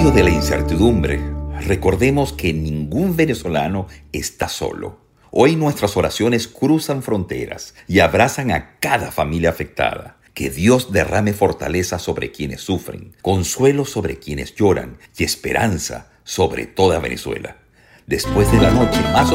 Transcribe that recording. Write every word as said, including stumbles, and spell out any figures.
medio de la incertidumbre, recordemos que ningún venezolano está solo. Hoy nuestras oraciones cruzan fronteras y abrazan a cada familia afectada. Que Dios derrame fortaleza sobre quienes sufren, consuelo sobre quienes lloran y esperanza sobre toda Venezuela. Después de la noche más